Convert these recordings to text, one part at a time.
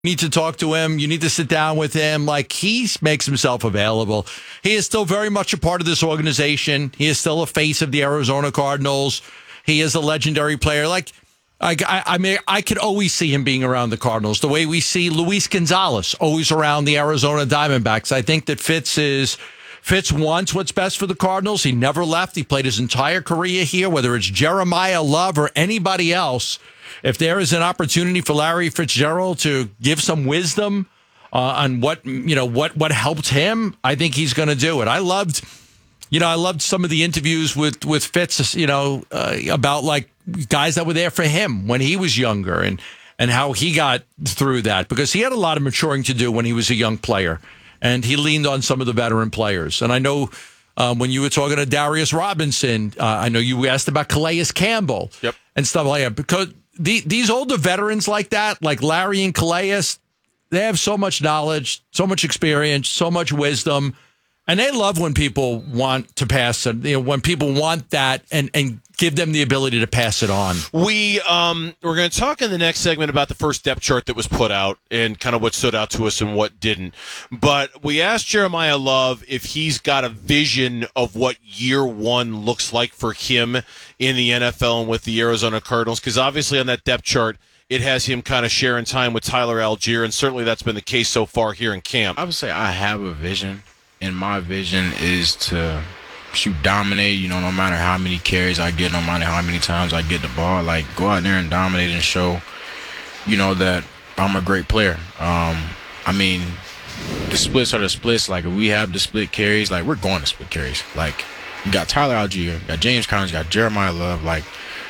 You need to talk to him. You need to sit down with him. Like, he makes himself available. He is still very much a part of this organization. He is still a face of the Arizona Cardinals. He is a legendary player. Like, I mean, I could always see him being around the Cardinals the way we see Luis Gonzalez always around the Arizona Diamondbacks. I think that Fitz wants what's best for the Cardinals. He never left. He played his entire career here, whether it's Jeremiah Love or anybody else. If there is an opportunity for Larry Fitzgerald to give some wisdom on what helped him, I think he's going to do it. I loved some of the interviews with Fitz, about like guys that were there for him when he was younger and how he got through that, because he had a lot of maturing to do when he was a young player, and he leaned on some of the veteran players. And I know when you were talking to Darius Robinson, I know you asked about Calais Campbell and stuff like that, because these older veterans like that, like Larry and Calais, they have so much knowledge, so much experience, so much wisdom, and they love when people want to pass it. When people want that and give them the ability to pass it on. We're going to talk in the next segment about the first depth chart that was put out and kind of what stood out to us and what didn't. But we asked Jeremiah Love if he's got a vision of what year one looks like for him in the NFL and with the Arizona Cardinals, because obviously on that depth chart, it has him kind of sharing time with Tyler Algier, and certainly that's been the case so far here in camp. I would say I have a vision, and my vision is to dominate, no matter how many carries I get, no matter how many times I get the ball, like go out there and dominate and show, that I'm a great player. I mean, the splits are the splits. Like if we have the split carries, like we're going to split carries. Like you got Tyler Algier, you got James Conner, you got Jeremiah Love, like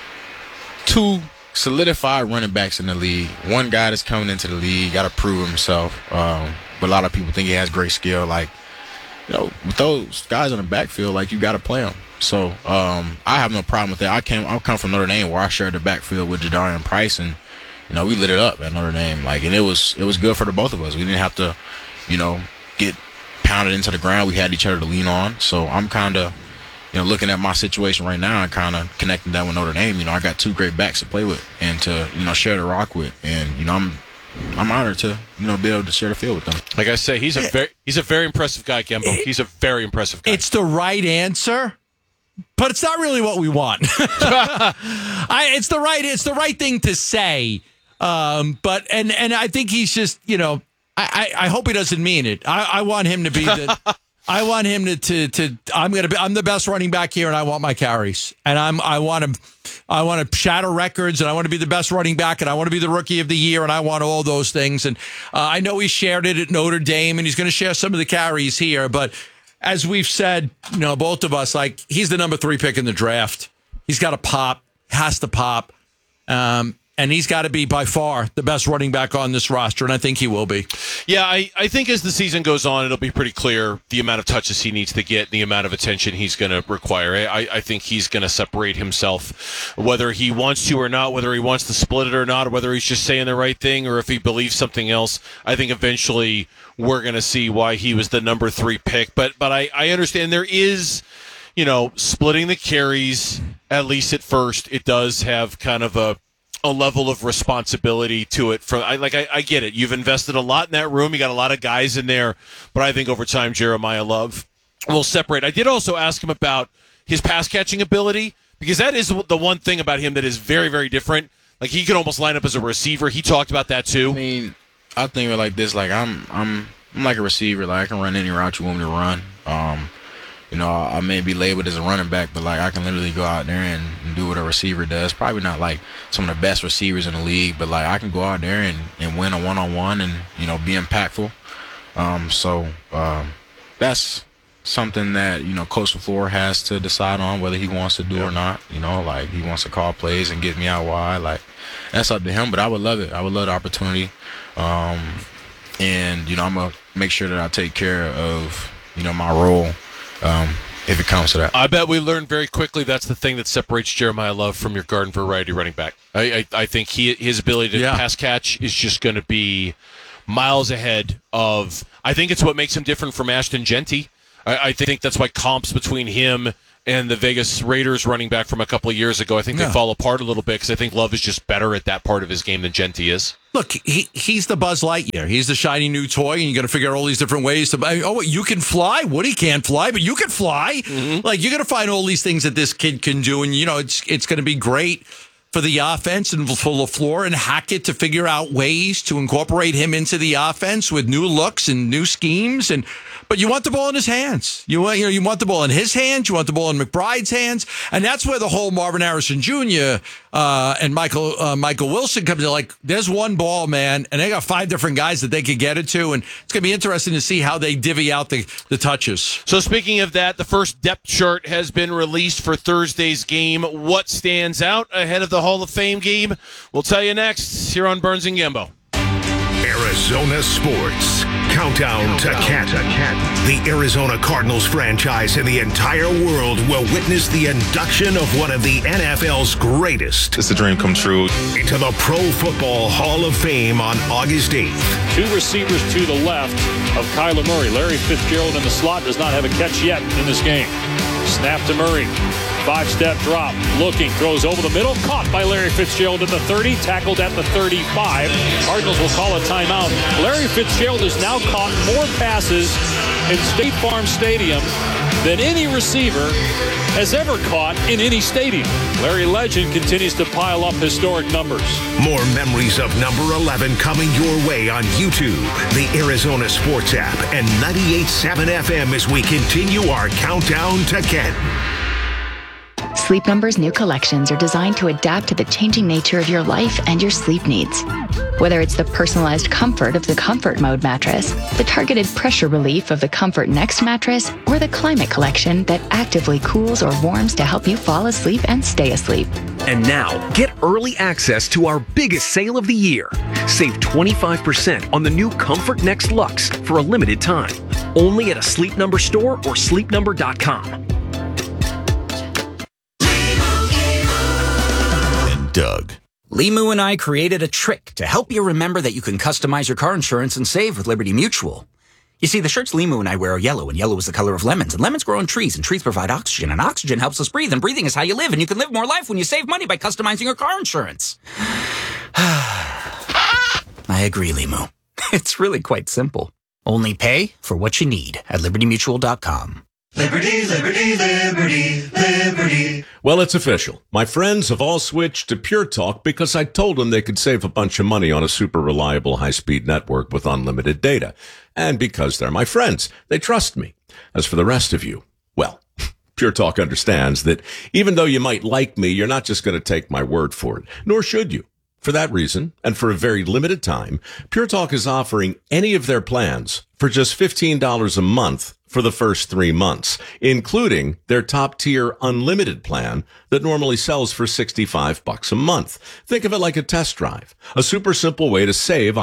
two solidified running backs in the league. One guy that's coming into the league, got to prove himself. But a lot of people think he has great skill. Like, with those guys in the backfield, like you got to play them. So I have no problem with that. I come from Notre Dame, where I shared the backfield with Jadarian Price, and we lit it up at Notre Dame. Like, and it was good for the both of us. We didn't have to, get pounded into the ground. We had each other to lean on. So I'm kind of, looking at my situation right now and kind of connecting that with Notre Dame. I got two great backs to play with and to share the rock with, and I'm honored to be able to share the field with them. Like I say, he's a very impressive guy, Kembo. He's a very impressive guy. It's the right answer, but it's not really what we want. It's the right thing to say. But I think he's just, I hope he doesn't mean it. I want him to be I want him to I'm the best running back here, and I want my carries, and I want to shatter records, and I want to be the best running back, and I want to be the rookie of the year, and I want all those things. And I know he shared it at Notre Dame, and he's going to share some of the carries here. But as we've said, both of us, like, he's the number 3 pick in the draft. He's got to pop, has to pop. And he's got to be by far the best running back on this roster, and I think he will be. Yeah, I think as the season goes on, it'll be pretty clear the amount of touches he needs to get, the amount of attention he's going to require. I think he's going to separate himself, whether he wants to or not, whether he wants to split it or not, or whether he's just saying the right thing, or if he believes something else. I think eventually we're going to see why he was the number 3 pick. But I understand there is, splitting the carries, at least at first, it does have kind of a level of responsibility to it. I get it. You've invested a lot in that room. You got a lot of guys in there, but I think over time Jeremiah Love will separate. I did also ask him about his pass catching ability, because that is the one thing about him that is very, very different. Like, he could almost line up as a receiver. He talked about that too. I mean, I think of it like this. Like, I'm like a receiver. Like, I can run any route you want me to run. I may be labeled as a running back, but, like, I can literally go out there and do what a receiver does. Probably not, like, some of the best receivers in the league, but, like, I can go out there and win a one-on-one and, be impactful. That's something that, Coach LaFleur has to decide on whether he wants to do or not. Like, he wants to call plays and get me out wide. Like, that's up to him, but I would love it. I would love the opportunity. I'm going to make sure that I take care of, my role. If it comes to that. I bet we learned very quickly that's the thing that separates Jeremiah Love from your garden variety running back. I think his ability to pass catch is just going to be miles ahead of. I think it's what makes him different from Ashton Genty. I think that's why comps between him and the Vegas Raiders running back from a couple of years ago. I think they fall apart a little bit because I think Love is just better at that part of his game than Genty is. Look, he's the Buzz Lightyear. He's the shiny new toy, and you got to figure out all these different ways to. You can fly. Woody can't fly, but you can fly. Mm-hmm. Like, you're going to find all these things that this kid can do, and it's going to be great for the offense and for LaFleur and Hackett to figure out ways to incorporate him into the offense with new looks and new schemes. But you want the ball in his hands. You want the ball in his hands. You want the ball in McBride's hands, and that's where the whole Marvin Harrison Jr. And Michael Wilson comes in. Like, there's one ball, man, and they got 5 different guys that they could get it to, and it's going to be interesting to see how they divvy out the touches. So speaking of that, the first depth chart has been released for Thursday's game. What stands out ahead of the Hall of Fame game? We'll tell you next here on Burns and Gambo. Arizona Sports. Countdown to Canton. The Arizona Cardinals franchise in the entire world will witness the induction of one of the NFL's greatest. It's a dream come true. Into the Pro Football Hall of Fame on August 8th. 2 receivers to the left of Kyler Murray. Larry Fitzgerald in the slot does not have a catch yet in this game. Snap to Murray. 5-step drop. Looking. Throws over the middle. Caught by Larry Fitzgerald at the 30. Tackled at the 35. Cardinals will call a timeout. Larry Fitzgerald has now caught more passes in State Farm Stadium than any receiver has ever caught in any stadium. Larry Legend continues to pile up historic numbers. More memories of number 11 coming your way on YouTube, the Arizona Sports app, and 98.7 FM as we continue our countdown to Canton. Sleep Number's new collections are designed to adapt to the changing nature of your life and your sleep needs. Whether it's the personalized comfort of the Comfort Mode mattress, the targeted pressure relief of the Comfort Next mattress, or the Climate Collection that actively cools or warms to help you fall asleep and stay asleep. And now, get early access to our biggest sale of the year. Save 25% on the new Comfort Next Luxe for a limited time. Only at a Sleep Number store or sleepnumber.com. Doug. Limu and I created a trick to help you remember that you can customize your car insurance and save with Liberty Mutual. You see, the shirts Limu and I wear are yellow, and yellow is the color of lemons, and lemons grow on trees, and trees provide oxygen, and oxygen helps us breathe, and breathing is how you live, and you can live more life when you save money by customizing your car insurance. I agree, Limu. It's really quite simple. Only pay for what you need at libertymutual.com. Liberty, liberty, liberty, liberty. Well, it's official. My friends have all switched to Pure Talk because I told them they could save a bunch of money on a super reliable high-speed network with unlimited data. And because they're my friends, they trust me. As for the rest of you, well, Pure Talk understands that even though you might like me, you're not just going to take my word for it, nor should you. For that reason, and for a very limited time, Pure Talk is offering any of their plans for just $15 a month for the first 3 months, including their top-tier unlimited plan that normally sells for $65 a month. Think of it like a test drive, a super simple way to save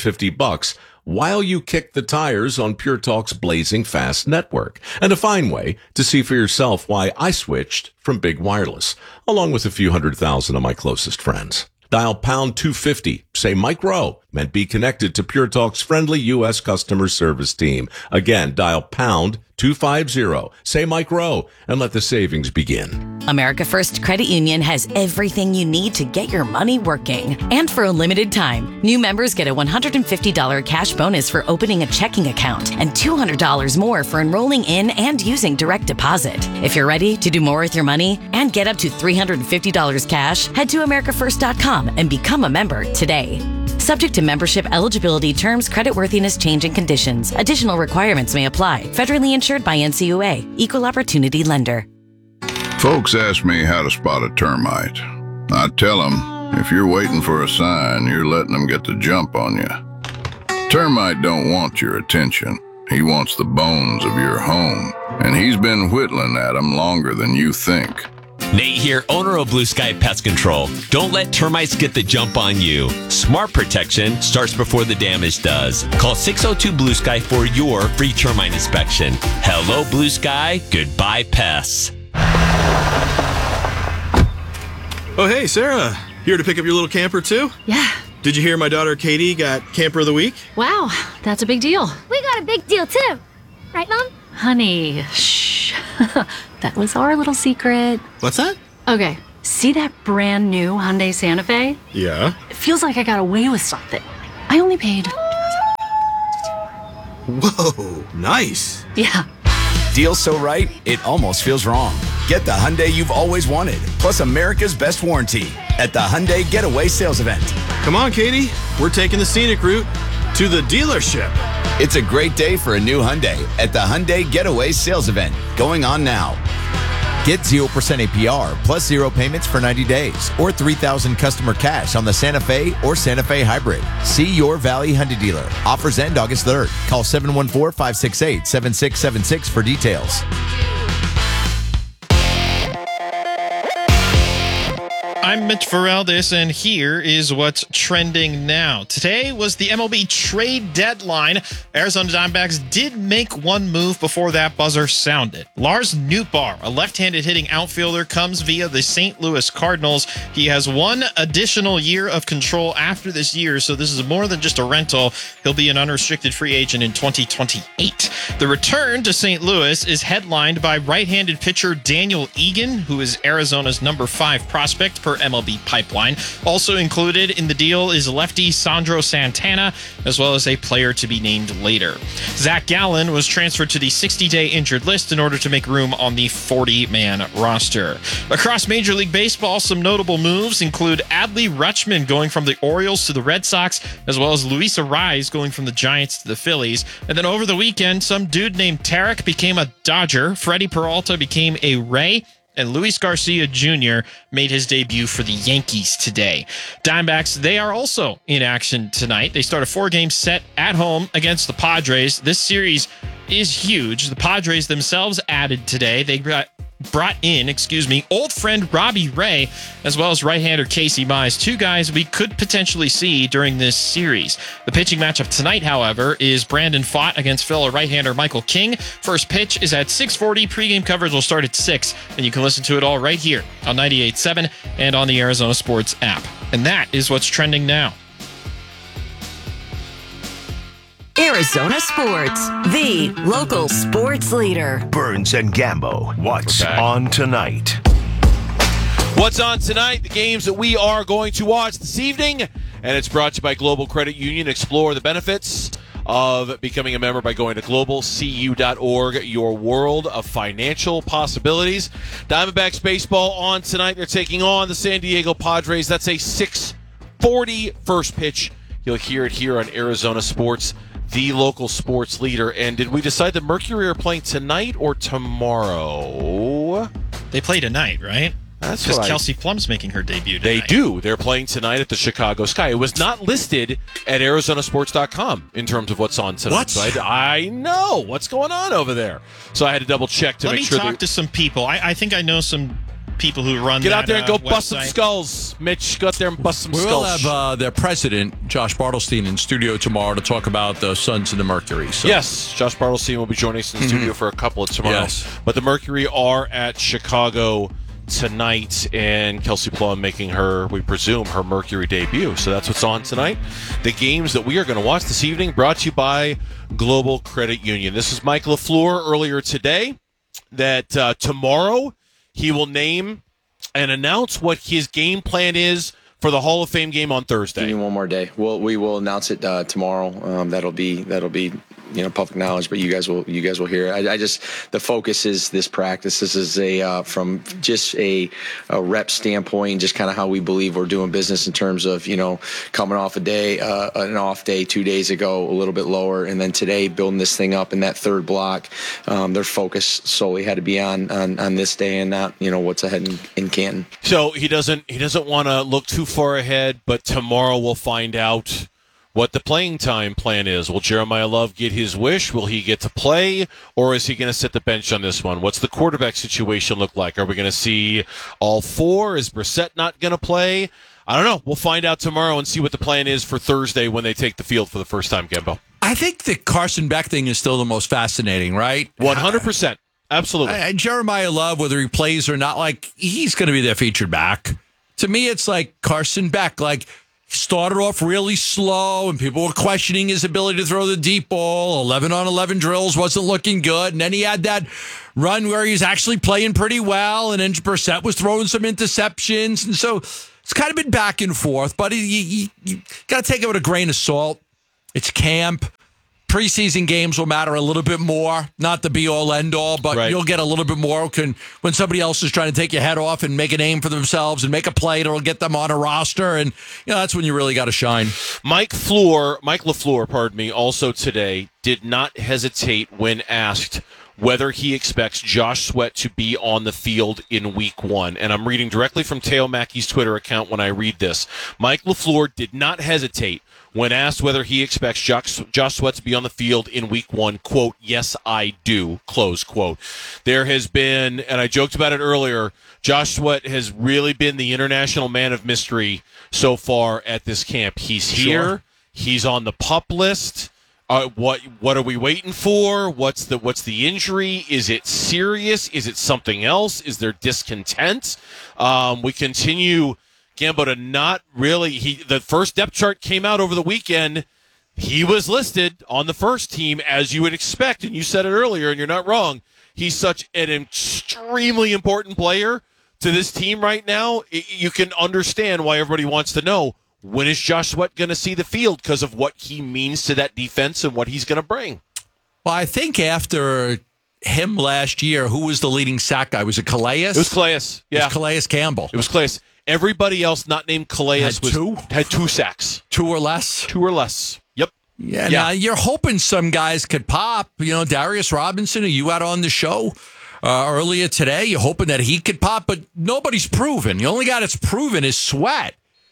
$150 while you kick the tires on Pure Talk's blazing fast network, and a fine way to see for yourself why I switched from Big Wireless, along with a few 100,000 of my closest friends. Dial pound 250, say Mike Rowe, and be connected to Pure Talk's friendly U.S. customer service team. Again, dial pound 250, say Mike Rowe, and let the savings begin. America First Credit Union has everything you need to get your money working. And for a limited time, new members get a $150 cash bonus for opening a checking account and $200 more for enrolling in and using direct deposit. If you're ready to do more with your money and get up to $350 cash, head to americafirst.com and become a member today. Subject to membership eligibility terms, creditworthiness, change, and conditions. Additional requirements may apply. Federally insured by NCUA. Equal Opportunity Lender. Folks ask me how to spot a termite. I tell them, if you're waiting for a sign, you're letting them get the jump on you. Termite don't want your attention. He wants the bones of your home, and he's been whittling at them longer than you think. Nate here, owner of Blue Sky Pest Control. Don't let termites get the jump on you. Smart protection starts before the damage does. Call 602-BLUE-SKY for your free termite inspection. Hello, Blue Sky. Goodbye, pests. Oh, hey, Sarah. Here to pick up your little camper, too? Yeah. Did you hear my daughter Katie got Camper of the Week? Wow, that's a big deal. We got a big deal, too. Right, Mom? Honey, shh. That was our little secret. What's that? Okay, see that brand new Hyundai Santa Fe? Yeah. It feels like I got away with something. I only paid. Whoa, nice. Yeah. Deal so right, it almost feels wrong. Get the Hyundai you've always wanted, plus America's best warranty at the Hyundai Getaway Sales Event. Come on, Katie. We're taking the scenic route to the dealership. It's a great day for a new Hyundai at the Hyundai Getaway Sales Event, going on now. Get 0% APR plus 0 payments for 90 days or $3,000 customer cash on the Santa Fe or Santa Fe Hybrid. See your Valley Hyundai dealer. Offers end August 3rd. Call 714-568-7676 for details. I'm Mitch Feraldis, and here is what's trending now. Today was the MLB trade deadline. Arizona Diamondbacks did make one move before that buzzer sounded. Lars Nootbaar, a left-handed hitting outfielder, comes via the St. Louis Cardinals. He has one additional year of control after this year, so this is more than just a rental. He'll be an unrestricted free agent in 2028. The return to St. Louis is headlined by right-handed pitcher Daniel Egan, who is Arizona's number 5 prospect per MLB Pipeline. Also included in the deal is lefty Sandro Santana, as well as a player to be named later. Zach Gallen was transferred to the 60-day injured list in order to make room on the 40-man roster. Across Major League Baseball, some notable moves include Adley Rutschman going from the Orioles to the Red Sox, as well as Luis Arraez going from the Giants to the Phillies. And then over the weekend, some dude named Tarek became a Dodger, Freddie Peralta became a Ray, and Luis Garcia Jr. made his debut for the Yankees today. Diamondbacks, they are also in action tonight. They start a 4-game set at home against the Padres. This series is huge. The Padres themselves added today. They brought in, old friend Robbie Ray, as well as right-hander Casey Mize, 2 guys we could potentially see during this series. The pitching matchup tonight, however, is Brandon Pfaadt against fellow right-hander Michael King. First pitch is at 6:40. Pre-game coverage will start at 6, and you can listen to it all right here on 98.7 and on the Arizona Sports app. And that is what's trending now. Arizona Sports, the local sports leader. Burns and Gambo, what's on tonight? What's on tonight? The games that we are going to watch this evening, and it's brought to you by Global Credit Union. Explore the benefits of becoming a member by going to globalcu.org, your world of financial possibilities. Diamondbacks baseball on tonight. They're taking on the San Diego Padres. That's a 6:40 first pitch. You'll hear it here on Arizona Sports, the local sports leader. And did we decide the Mercury are playing tonight or tomorrow? They play tonight, right? That's because Kelsey Plum's making her debut tonight. They do. They're playing tonight at the Chicago Sky. It was not listed at ArizonaSports.com in terms of what's on tonight. What? So I know what's going on over there. So I had to double check to make sure. Let me talk to some people. I think I know some people who run Get that, out there and go website. bust some skulls. Mitch, go out there and bust some We skulls. will have their president, Josh Bartelstein, in studio tomorrow to talk about the Suns and the Mercury. So. Yes, Josh Bartelstein will be joining us in the studio for a couple of tomorrow. Yes. But the Mercury are at Chicago tonight, and Kelsey Plum making her, we presume, her Mercury debut. So that's what's on tonight. The games that we are going to watch this evening brought to you by Global Credit Union. This is Mike LaFleur earlier today that tomorrow he will name and announce what his game plan is for the Hall of Fame game on Thursday. Give me one more day. We will announce it tomorrow. That'll be public knowledge, but you guys will hear it. I just, the focus is this practice. This is from just a rep standpoint, just kind of how we believe we're doing business in terms of coming off an off day 2 days ago, a little bit lower, and then today building this thing up in that third block. Their focus solely had to be on this day and not what's ahead in Canton. So he doesn't want to look too far ahead, but tomorrow we'll find out what the playing time plan is. Will Jeremiah Love get his wish? Will he get to play? Or is he going to sit the bench on this one? What's the quarterback situation look like? Are we going to see all 4? Is Brissett not going to play? I don't know. We'll find out tomorrow and see what the plan is for Thursday when they take the field for the first time, Gembo. I think the Carson Beck thing is still the most fascinating, right? 100%. Absolutely. Jeremiah Love, whether he plays or not, he's going to be their featured back. To me, it's like Carson Beck. started off really slow, and people were questioning his ability to throw the deep ball. 11 on 11 drills wasn't looking good. And then he had that run where he was actually playing pretty well, and then Brissett was throwing some interceptions. And so it's kind of been back and forth, but you got to take it with a grain of salt. It's camp. Preseason games will matter a little bit more, not the be-all, end-all, but you'll get a little bit more when somebody else is trying to take your head off and make a name for themselves and make a play that'll get them on a roster, and that's when you really got to shine. Mike LaFleur, also today did not hesitate when asked whether he expects Josh Sweat to be on the field in Week 1. And I'm reading directly from Teo Mackey's Twitter account when I read this. Mike LaFleur did not hesitate when asked whether he expects Josh Sweat to be on the field in Week 1, quote, "Yes, I do," close quote. There has been, and I joked about it earlier, Josh Sweat has really been the international man of mystery so far at this camp. He's here. He's on the PUP list. What are we waiting for? What's the injury? Is it serious? Is it something else? Is there discontent? We continue, Gambo, to not really. The first depth chart came out over the weekend. He was listed on the first team, as you would expect, and you said it earlier, and you're not wrong. He's such an extremely important player to this team right now. You can understand why everybody wants to know, when is Josh Sweat going to see the field, because of what he means to that defense and what he's going to bring? Well, I think after him last year, who was the leading sack guy? Was it Calais? It was Calais. Yeah. It was Calais Campbell. It was Calais. Everybody else not named Calais had two sacks. Two or less? Two or less. Yep. Yeah. Now you're hoping some guys could pop. Darius Robinson, who you had on the show earlier today, you're hoping that he could pop, but nobody's proven. The only guy that's proven is Sweat.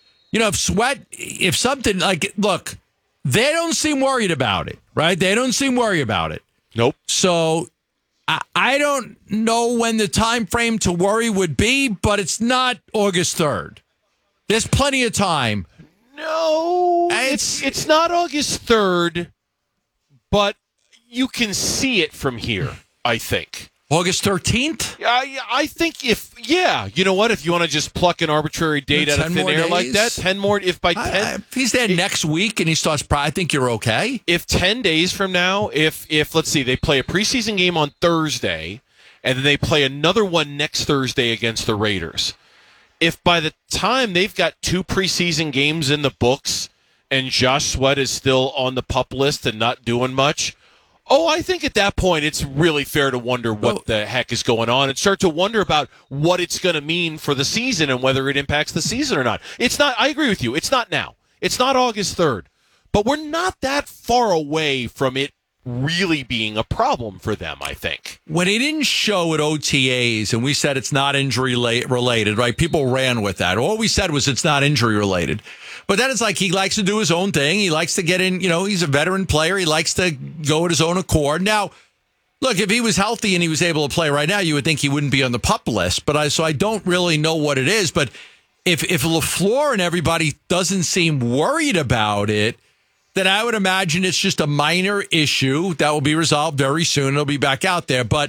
If something look, they don't seem worried about it, right? They don't seem worried about it. Nope. So I don't know when the time frame to worry would be, but it's not August 3rd. There's plenty of time. No, it's not August 3rd, but you can see it from here, I think. August 13th? I think you know what? If you want to just pluck an arbitrary date out of thin air like that, 10 more. If by 10, if he's there next week and he starts, I think you're okay. If 10 days from now, if let's see, they play a preseason game on Thursday, and then they play another one next Thursday against the Raiders. If by the time they've got 2 preseason games in the books, and Josh Sweat is still on the PUP list and not doing much, I think at that point it's really fair to wonder what the heck is going on and start to wonder about what it's going to mean for the season and whether it impacts the season or not. It's not. I agree with you. It's not now. It's not August 3rd. But we're not that far away from it really being a problem for them, I think. When he didn't show at OTAs and we said it's not injury related, right? People ran with that. All we said was it's not injury related. But then it's like he likes to do his own thing. He likes to get in, he's a veteran player. He likes to go at his own accord. Now, look, if he was healthy and he was able to play right now, you would think he wouldn't be on the PUP list. But I don't really know what it is. But if LaFleur and everybody doesn't seem worried about it, then I would imagine it's just a minor issue that will be resolved very soon. It'll be back out there. But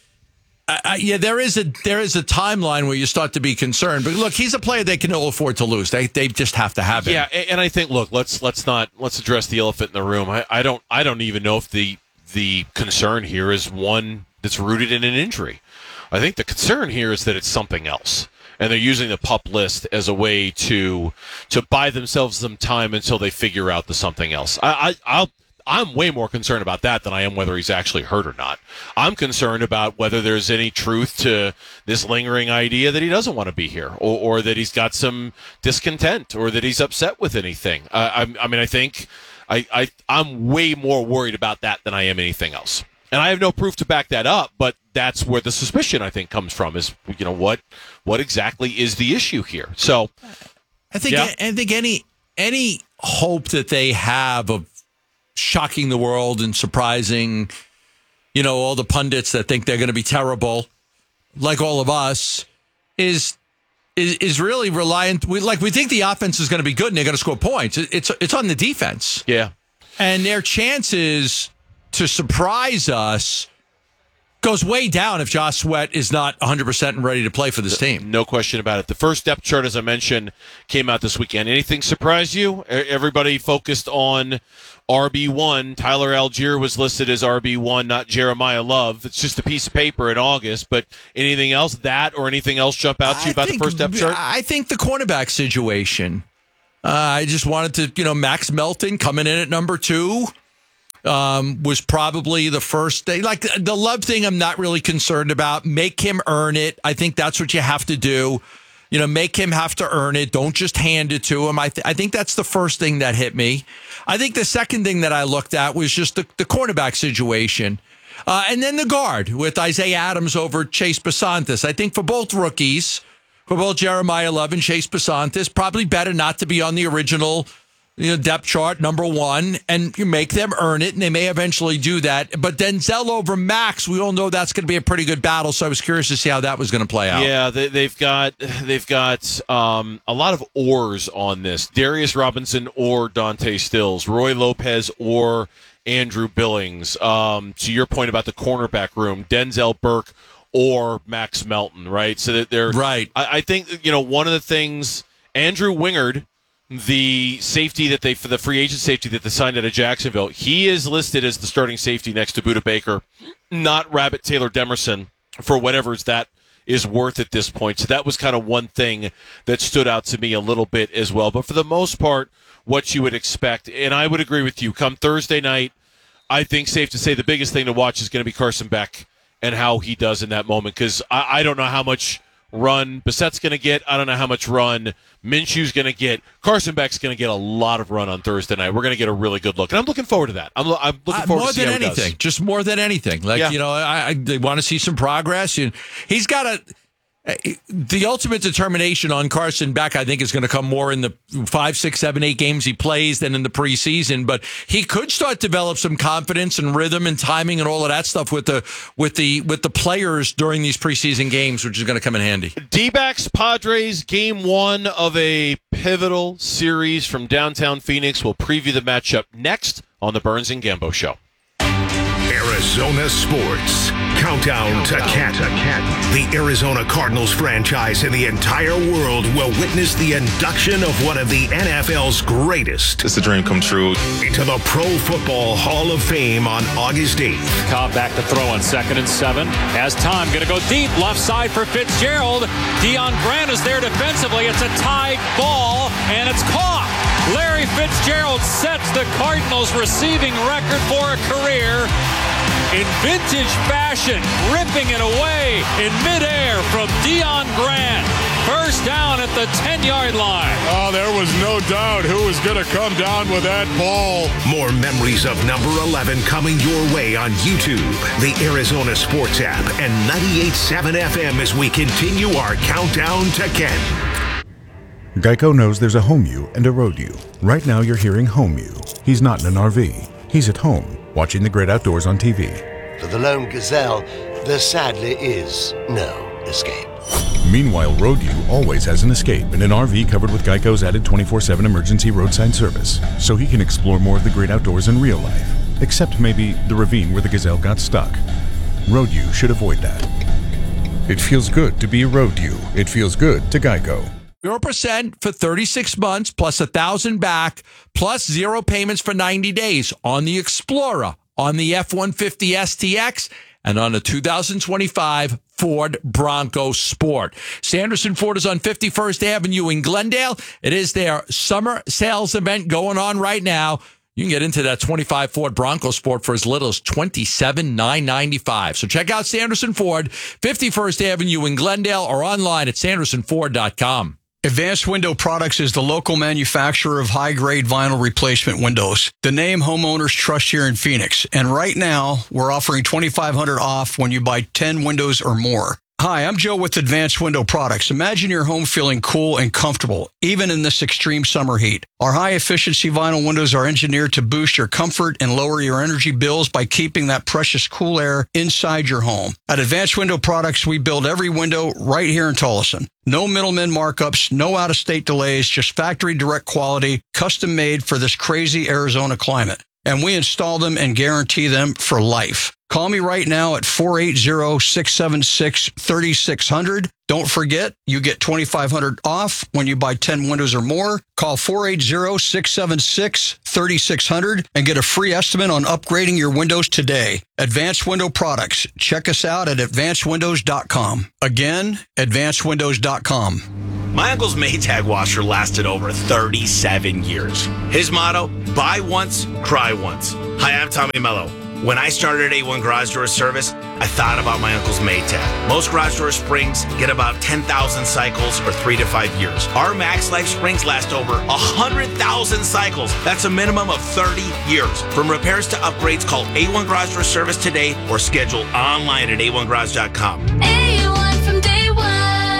there is a timeline where you start to be concerned. But look, he's a player they can afford to lose. They just have to have him. Yeah, and I think let's address the elephant in the room. I don't even know if the concern here is one that's rooted in an injury. I think the concern here is that it's something else. And they're using the PUP list as a way to buy themselves some time until they figure out the something else. I'm way more concerned about that than I am whether he's actually hurt or not. I'm concerned about whether there's any truth to this lingering idea that he doesn't want to be here, or that he's got some discontent, or that he's upset with anything. I think I'm way more worried about that than I am anything else. And I have no proof to back that up, but that's where the suspicion, I think, comes from, is, what exactly is the issue here? So I think any hope that they have of shocking the world and surprising, all the pundits that think they're going to be terrible, like all of us, is really reliant. We think the offense is going to be good and they're going to score points. It's on the defense. Yeah. And their chances to surprise us goes way down if Josh Sweat is not 100% and ready to play for this team. No question about it. The first depth chart, as I mentioned, came out this weekend. Anything surprise you? Everybody focused on RB1. Tyler Algier was listed as RB1, not Jeremiah Love. It's just a piece of paper in August, but anything else, that or anything else jump out to you about the first depth chart? I think the cornerback situation. I just wanted to, Max Melton coming in at number 2. Was probably the first day. Like the Love thing, I'm not really concerned about. Make him earn it. I think that's what you have to do. Make him have to earn it. Don't just hand it to him. I think that's the first thing that hit me. I think the second thing that I looked at was just the cornerback situation. And then the guard with Isaiah Adams over Chase Besantis. I think for both rookies, for both Jeremiah Love and Chase Besantis, probably better not to be on the original depth chart, number 1, and you make them earn it, and they may eventually do that. But Denzel over Max, we all know that's going to be a pretty good battle, so I was curious to see how that was going to play out. Yeah, they've got a lot of ors on this. Darius Robinson or Dante Stills, Roy Lopez or Andrew Billings. To your point about the cornerback room, Denzel Burke or Max Melton, right? So that they're right. I think one of the things, Andrew Wingard, the safety that for the free agent safety that they signed out of Jacksonville, he is listed as the starting safety next to Budda Baker, not Rabbit Taylor Demerson, for whatever that is worth at this point. So that was kind of one thing that stood out to me a little bit as well. But for the most part, what you would expect, and I would agree with you, come Thursday night, I think safe to say the biggest thing to watch is going to be Carson Beck and how he does in that moment, because I don't know how much run Bissett's going to get. I don't know how much run Minshew's going to get. Carson Beck's going to get a lot of run on Thursday night. We're going to get a really good look, and I'm looking forward to that. I'm looking forward to see how he does. Just more than anything. Like, they want to see some progress. He's got the ultimate determination on Carson Beck, I think, is going to come more in the 5, 6, 7, 8 games he plays than in the preseason. But he could start to develop some confidence and rhythm and timing and all of that stuff with the players during these preseason games, which is going to come in handy. D-backs Padres, game 1 of a pivotal series from downtown Phoenix. We'll preview the matchup next on the Burns and Gambo Show. Arizona Sports. Countdown to Canton. The Arizona Cardinals franchise in the entire world will witness the induction of one of the NFL's greatest. It's a dream come true. Into the Pro Football Hall of Fame on August 8th. Cobb back to throw on 2nd and 7. Has time. Going to go deep. Left side for Fitzgerald. Deion Grant is there defensively. It's a tied ball, and it's caught. Larry Fitzgerald sets the Cardinals' receiving record for a career in vintage fashion, ripping it away in midair from Deion Grant. First down at the 10-yard line. Oh, there was no doubt who was going to come down with that ball. More memories of number 11 coming your way on YouTube, the Arizona Sports app, and 98.7 FM as we continue our countdown to Kent. Geico knows there's a home you and a road you. Right now you're hearing home you. He's not in an RV. He's at home, watching the great outdoors on TV. For the lone gazelle, there sadly is no escape. Meanwhile, road you always has an escape in an RV covered with Geico's added 24/7 emergency roadside service, so he can explore more of the great outdoors in real life, except maybe the ravine where the gazelle got stuck. Road you should avoid that. It feels good to be a road you. It feels good to Geico. 0% for 36 months, plus $1,000 back, plus 0 payments for 90 days on the Explorer, on the F-150 STX, and on the 2025 Ford Bronco Sport. Sanderson Ford is on 51st Avenue in Glendale. It is their summer sales event going on right now. You can get into that 25 Ford Bronco Sport for as little as $27,995. So check out Sanderson Ford, 51st Avenue in Glendale, or online at sandersonford.com. Advanced Window Products is the local manufacturer of high-grade vinyl replacement windows. The name homeowners trust here in Phoenix. And right now, we're offering $2,500 off when you buy 10 windows or more. Hi, I'm Joe with Advanced Window Products. Imagine your home feeling cool and comfortable, even in this extreme summer heat. Our high-efficiency vinyl windows are engineered to boost your comfort and lower your energy bills by keeping that precious cool air inside your home. At Advanced Window Products, we build every window right here in Tolleson. No middleman markups, no out-of-state delays, just factory direct quality, custom made for this crazy Arizona climate. And we install them and guarantee them for life. Call me right now at 480-676-3600. Don't forget, you get $2,500 off when you buy 10 windows or more. Call 480-676-3600 and get a free estimate on upgrading your windows today. Advanced Window Products. Check us out at advancedwindows.com. Again, advancedwindows.com. My uncle's Maytag washer lasted over 37 years. His motto, buy once, cry once. Hi, I'm Tommy Mello. When I started A1 Garage Door Service, I thought about my uncle's Maytag. Most garage door springs get about 10,000 cycles or 3 to 5 years. Our Max Life springs last over 100,000 cycles. That's a minimum of 30 years. From repairs to upgrades, call A1 Garage Door Service today or schedule online at a1garage.com. A1 from day one.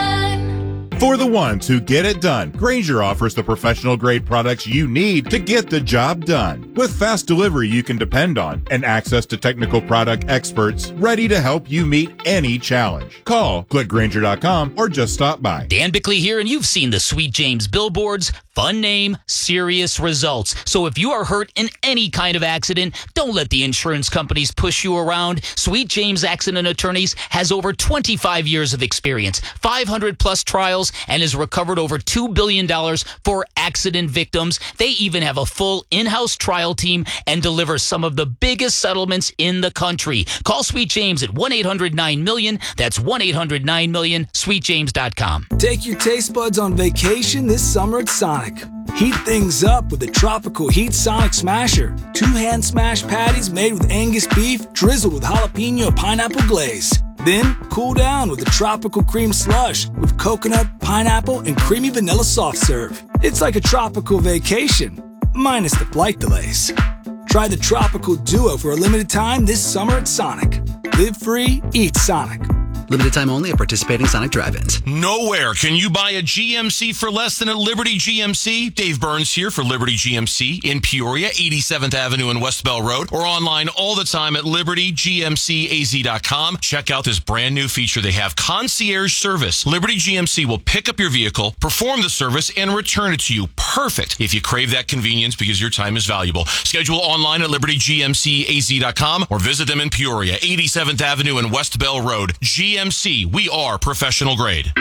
For the ones who get it done, Grainger offers the professional grade products you need to get the job done. With fast delivery you can depend on and access to technical product experts ready to help you meet any challenge. Call, click Grainger.com, or just stop by. Dan Bickley here, and you've seen the Sweet James billboards. Fun name, serious results. So if you are hurt in any kind of accident, don't let the insurance companies push you around. Sweet James Accident Attorneys has over 25 years of experience, 500 plus trials, and has recovered over $2 billion for accident victims. They even have a full in-house trial team and deliver some of the biggest settlements in the country. Call Sweet James at 1-800-9-MILLION. That's 1-800-9-MILLION, sweetjames.com. Take your taste buds on vacation this summer at Sonic. Heat things up with the Tropical Heat Sonic Smasher. 2 hand smash patties made with Angus beef, drizzled with jalapeno pineapple glaze. Then cool down with the Tropical Cream Slush with coconut, pineapple, and creamy vanilla soft serve. It's like a tropical vacation, minus the flight delays. Try the Tropical Duo for a limited time this summer at Sonic. Live free, eat Sonic. Limited time only at participating Sonic drive-ins. Nowhere can you buy a GMC for less than at Liberty GMC. Dave Burns here for Liberty GMC in Peoria, 87th Avenue and West Bell Road, or online all the time at libertygmcaz.com. Check out this brand new feature they have, concierge service. Liberty GMC will pick up your vehicle, perform the service, and return it to you. Perfect if you crave that convenience because your time is valuable. Schedule online at libertygmcaz.com or visit them in Peoria, 87th Avenue and West Bell Road. GMC, we are professional grade.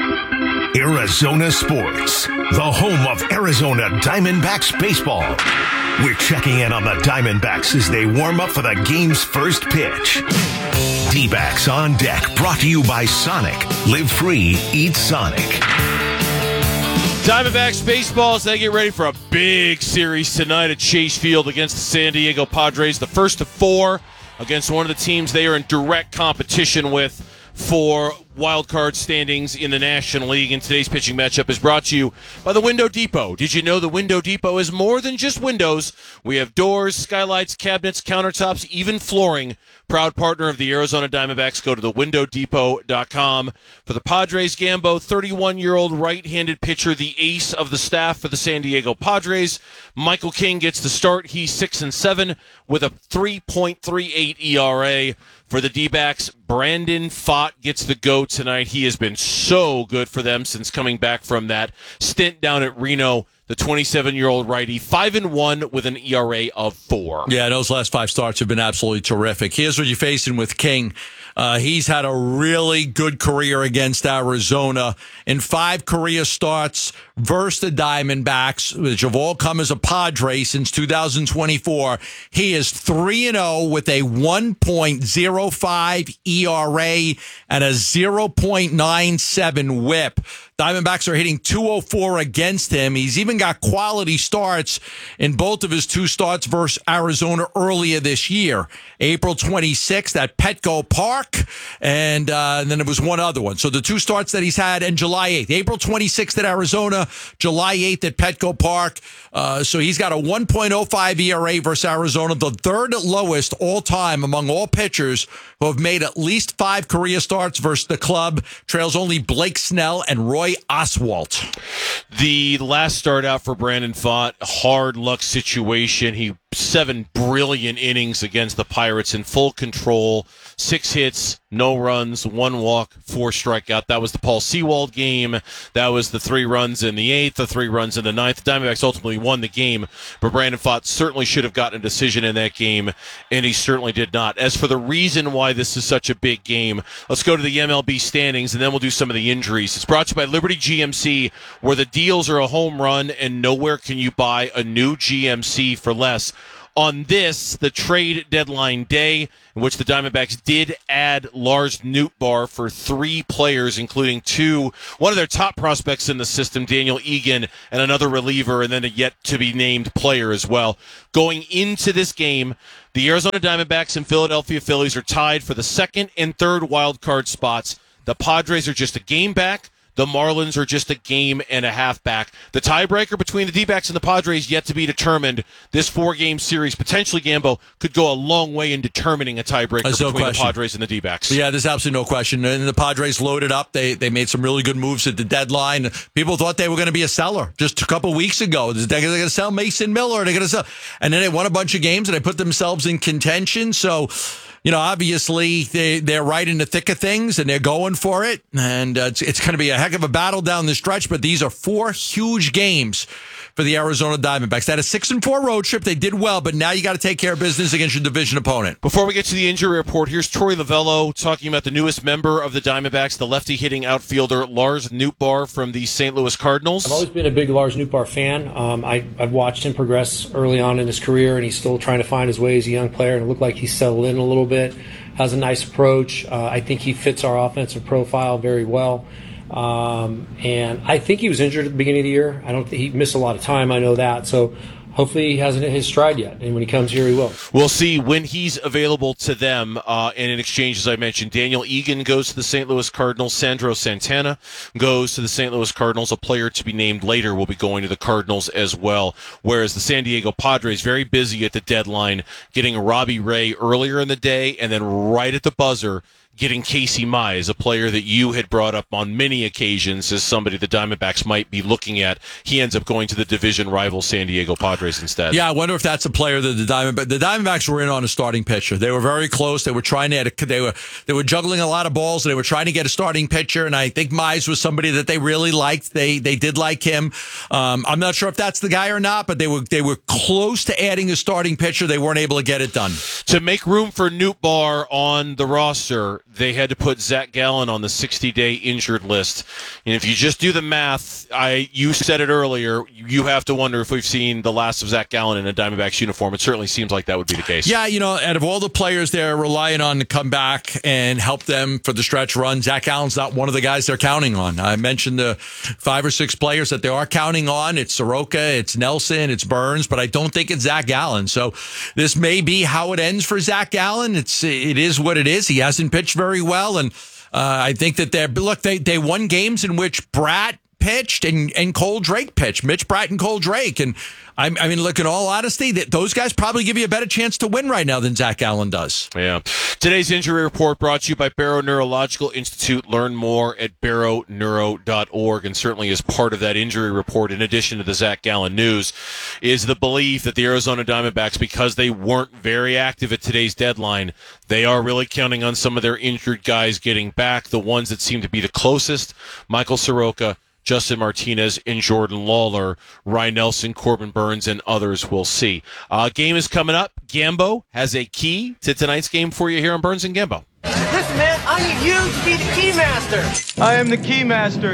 Arizona Sports, the home of Arizona Diamondbacks baseball. We're checking in on the Diamondbacks as they warm up for the game's first pitch. D-backs on deck, brought to you by Sonic. Live free, eat Sonic. Diamondbacks baseball as they get ready for a big series tonight at Chase Field against the San Diego Padres. The first of 4 against one of the teams they are in direct competition with for wild card standings in the National League. And today's pitching matchup is brought to you by the Window Depot. Did you know the Window Depot is more than just windows? We have doors, skylights, cabinets, countertops, even flooring. Proud partner of the Arizona Diamondbacks. Go to thewindowdepot.com. For the Padres, Gambo, 31-year-old right-handed pitcher, the ace of the staff for the San Diego Padres. Michael King gets the start. He's 6-7 with a 3.38 ERA. For the D-backs, Brandon Pfaadt gets the go tonight. He has been so good for them since coming back from that stint down at Reno. The 27-year-old righty, 5-1 with an ERA of 4. Yeah, those last 5 starts have been absolutely terrific. Here's what you're facing with King. He's had a really good career against Arizona. In 5 career starts versus the Diamondbacks, which have all come as a Padre since 2024, he is 3-0 with a 1.05 ERA and a 0.97 whip. Diamondbacks are hitting .204 against him. He's even got quality starts in both of his 2 starts versus Arizona earlier this year. April 26th at Petco Park, and then there was one other one. So the 2 starts that he's had, and July 8th. April 26th at Arizona, July 8th at Petco Park. So he's got a 1.05 ERA versus Arizona, the 3rd lowest all-time among all pitchers who have made at least 5 career starts versus the club. Trails only Blake Snell and Roy Oswalt. The last start out for Brandon Pfaadt, hard luck situation. He 7 brilliant innings against the Pirates in full control, 6 hits, no runs, 1 walk, 4 strikeout. That was the Paul Sewald game. That was the 3 runs in the 8th, the 3 runs in the 9th. The Diamondbacks ultimately won the game, but Brandon Pfaadt certainly should have gotten a decision in that game, and he certainly did not. As for the reason why this is such a big game, let's go to the MLB standings, and then we'll do some of the injuries. It's brought to you by Liberty GMC, where the deals are a home run, and nowhere can you buy a new GMC for less. On this, the trade deadline day, in which the Diamondbacks did add Lars Nootbaar for 3 players, including one of their top prospects in the system, Daniel Egan, and another reliever, and then a yet-to-be-named player as well. Going into this game, the Arizona Diamondbacks and Philadelphia Phillies are tied for the 2nd and 3rd wild card spots. The Padres are just a game back. The Marlins are just a game and a half back. The tiebreaker between the D-backs and the Padres yet to be determined. This 4-game series, potentially, Gambo, could go a long way in determining a tiebreaker between the Padres and the D-backs. Yeah, there's absolutely no question. And the Padres loaded up. They made some really good moves at the deadline. People thought they were going to be a seller just a couple weeks ago. They're going to sell Mason Miller. They're going to sell. And then they won a bunch of games, and they put themselves in contention. So, obviously they're right in the thick of things, and they're going for it. And it's going to be a heck of a battle down the stretch. But these are 4 huge games for the Arizona Diamondbacks. That is 6-4 road trip. They did well, but now you got to take care of business against your division opponent. Before we get to the injury report, here's Torey Lovello talking about the newest member of the Diamondbacks, the lefty hitting outfielder Lars Nootbaar from the St. Louis Cardinals. I've always been a big Lars Nootbaar fan. I've watched him progress early on in his career, and he's still trying to find his way as a young player, and it looked like he's settled in a little bit, has a nice approach. I think he fits our offensive profile very well. And I think he was injured at the beginning of the year. I don't think he missed a lot of time. I know that. So hopefully he hasn't hit his stride yet. And when he comes here, he will. We'll see when he's available to them. And in exchange, as I mentioned, Daniel Egan goes to the St. Louis Cardinals. Sandro Santana goes to the St. Louis Cardinals. A player to be named later will be going to the Cardinals as well. Whereas the San Diego Padres, very busy at the deadline, getting Robbie Ray earlier in the day, and then right at the buzzer, getting Casey Mize, a player that you had brought up on many occasions as somebody the Diamondbacks might be looking at. He ends up going to the division rival San Diego Padres instead. Yeah, I wonder if that's a player that the Diamondbacks were in on a starting pitcher. They were very close. They were trying to they were juggling a lot of balls. They were trying to get a starting pitcher, and I think Mize was somebody that they really liked. They did like him. I'm not sure if that's the guy or not, but they were close to adding a starting pitcher. They weren't able to get it done. To make room for Nootbaar on the roster, they had to put Zach Gallen on the 60-day injured list. And if you just do the math, you said it earlier, you have to wonder if we've seen the last of Zach Gallen in a Diamondbacks uniform. It certainly seems like that would be the case. Yeah, out of all the players they're relying on to come back and help them for the stretch run, Zach Gallen's not one of the guys they're counting on. I mentioned the 5 or 6 players that they are counting on. It's Soroka, it's Nelson, it's Burns, but I don't think it's Zach Gallen. So this may be how it ends for Zach Gallen. It is what it is. He hasn't pitched very well, and I think that they won games in which Bratt pitched and Cole Drake pitched. Mitch Bratt and Cole Drake, and I mean, look, in all honesty, those guys probably give you a better chance to win right now than Zach Gallen does. Yeah. Today's injury report brought to you by Barrow Neurological Institute. Learn more at barrowneuro.org, and certainly as part of that injury report, in addition to the Zach Gallen news, is the belief that the Arizona Diamondbacks, because they weren't very active at today's deadline, they are really counting on some of their injured guys getting back. The ones that seem to be the closest, Michael Soroka, Justin Martinez, and Jordan Lawler, Ryan Nelson, Corbin Burns, and others we'll see. Game is coming up. Gambo has a key to tonight's game for you here on Burns and Gambo. Listen, man, I need you to be the key master. I am the key master.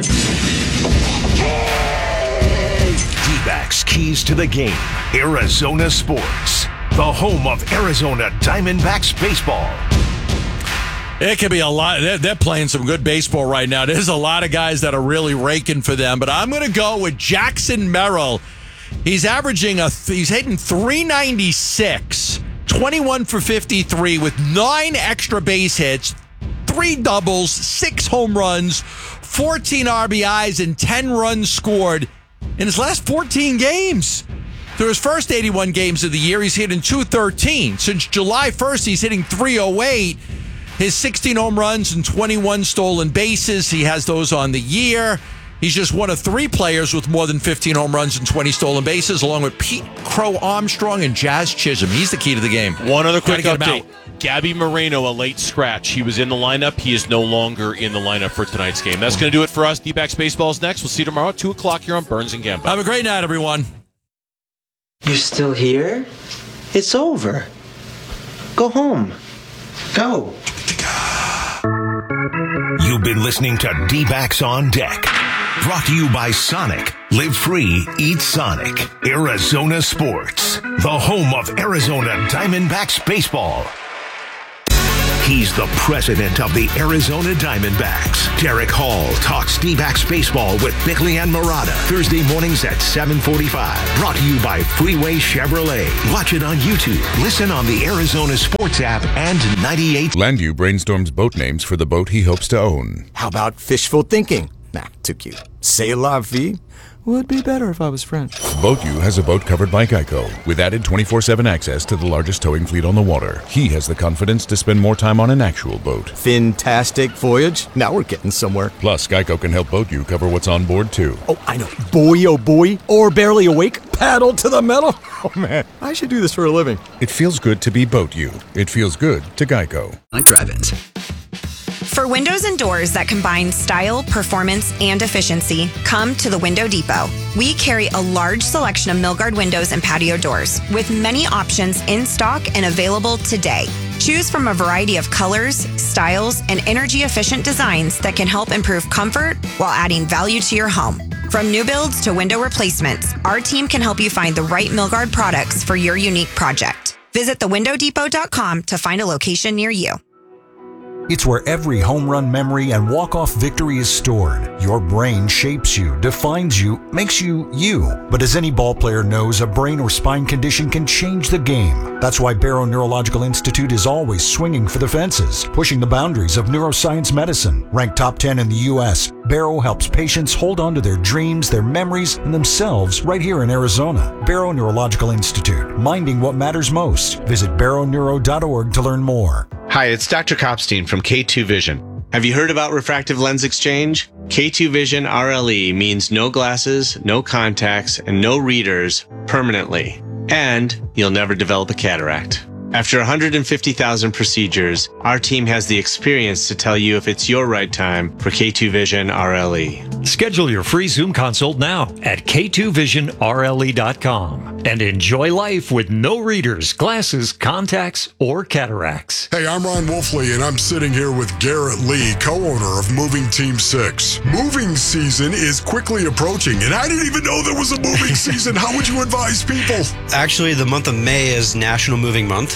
D-backs keys to the game. Arizona Sports, the home of Arizona Diamondbacks baseball. It could be a lot. They're playing some good baseball right now. There's a lot of guys that are really raking for them, but I'm going to go with Jackson Merrill. He's hitting 396, 21 for 53 with 9 extra base hits, 3 doubles, 6 home runs, 14 RBIs, and 10 runs scored in his last 14 games. Through his first 81 games of the year, he's hitting 213. Since July 1st, he's hitting 308. His 16 home runs and 21 stolen bases, he has those on the year. He's just one of 3 players with more than 15 home runs and 20 stolen bases, along with Pete Crow Armstrong and Jazz Chisholm. He's the key to the game. One other quick update. Gabby Moreno, a late scratch. He was in the lineup. He is no longer in the lineup for tonight's game. That's going to do it for us. D-backs Baseball is next. We'll see you tomorrow at 2 o'clock here on Burns and Gambo. Have a great night, everyone. You're still here? It's over. Go home. Go. You've been listening to D-backs on Deck. Brought to you by Sonic. Live free, eat Sonic. Arizona Sports, the home of Arizona Diamondbacks baseball. He's the president of the Arizona Diamondbacks. Derek Hall talks D-backs baseball with Bickley and Murata. Thursday mornings at 7:45. Brought to you by Freeway Chevrolet. Watch it on YouTube. Listen on the Arizona Sports app and 98. Landu brainstorms boat names for the boat he hopes to own. How about fishful thinking? Nah, too cute. C'est la vie would be better if I was French. BoatU has a boat covered by Geico with added 24/7 access to the largest towing fleet on the water. He has the confidence to spend more time on an actual boat. Fantastic voyage. Now we're getting somewhere. Plus, Geico can help BoatU cover what's on board, too. Oh, I know. Boy, oh boy. Or barely awake. Paddle to the metal. Oh, man. I should do this for a living. It feels good to be BoatU. It feels good to Geico. Like drive-ins. For windows and doors that combine style, performance, and efficiency, come to the Window Depot. We carry a large selection of Milgard windows and patio doors, with many options in stock and available today. Choose from a variety of colors, styles, and energy-efficient designs that can help improve comfort while adding value to your home. From new builds to window replacements, our team can help you find the right Milgard products for your unique project. Visit thewindowdepot.com to find a location near you. It's where every home run memory and walk-off victory is stored. Your brain shapes you, defines you, makes you you. But as any ball player knows, a brain or spine condition can change the game. That's why Barrow Neurological Institute is always swinging for the fences, pushing the boundaries of neuroscience medicine. Ranked top 10 in the U.S., Barrow helps patients hold on to their dreams, their memories, and themselves right here in Arizona. Barrow Neurological Institute, minding what matters most. Visit barrowneuro.org to learn more. Hi, it's Dr. Kopstein from K2 Vision. Have you heard about refractive lens exchange? K2 Vision RLE means no glasses, no contacts, and no readers permanently. And you'll never develop a cataract. After 150,000 procedures, our team has the experience to tell you if it's your right time for K2 Vision RLE. Schedule your free Zoom consult now at k2visionrle.com and enjoy life with no readers, glasses, contacts, or cataracts. Hey, I'm Ron Wolfley, and I'm sitting here with Garrett Lee, co-owner of Moving Team 6. Moving season is quickly approaching, and I didn't even know there was a moving season. How would you advise people? Actually, the month of May is National Moving Month.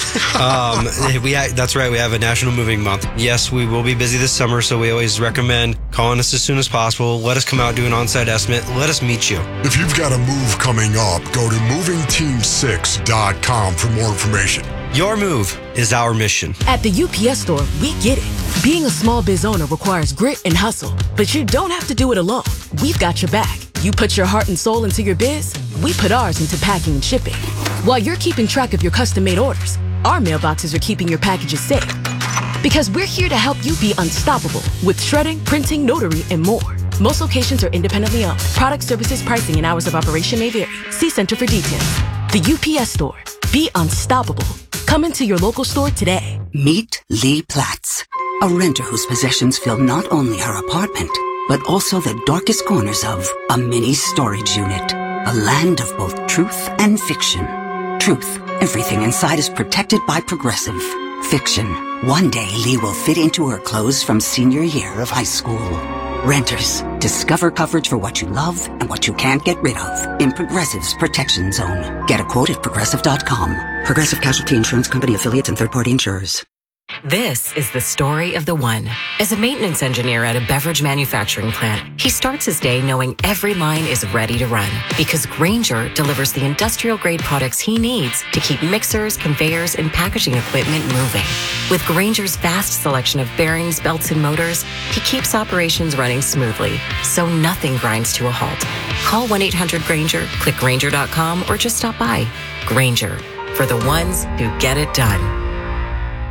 That's right, we have a National Moving Month. Yes, we will be busy this summer, so we always recommend calling us as soon as possible. Let us come out, do an on-site estimate. Let us meet you. If you've got a move coming up, go to movingteam6.com for more information. Your move is our mission. At the UPS Store, we get it. Being a small biz owner requires grit and hustle, but you don't have to do it alone. We've got your back. You put your heart and soul into your biz, we put ours into packing and shipping. While you're keeping track of your custom-made orders, our mailboxes are keeping your packages safe. Because we're here to help you be unstoppable with shredding, printing, notary, and more. Most locations are independently owned. Product, services, pricing, and hours of operation may vary. See Center for details. The UPS Store. Be unstoppable. Come into your local store today. Meet Lee Platts, a renter whose possessions fill not only her apartment, but also the darkest corners of a mini storage unit. A land of both truth and fiction. Truth. Everything inside is protected by Progressive. Fiction. One day, Lee will fit into her clothes from senior year of high school. Renters. Discover coverage for what you love and what you can't get rid of in Progressive's Protection Zone. Get a quote at Progressive.com. Progressive Casualty Insurance Company affiliates and third-party insurers. This is the story of the one. As a maintenance engineer at a beverage manufacturing plant, he starts his day knowing every line is ready to run because Grainger delivers the industrial-grade products he needs to keep mixers, conveyors, and packaging equipment moving. With Grainger's vast selection of bearings, belts, and motors, he keeps operations running smoothly, so nothing grinds to a halt. Call 1-800-GRAINGER, click Grainger.com, or just stop by. Grainger, for the ones who get it done. Hey,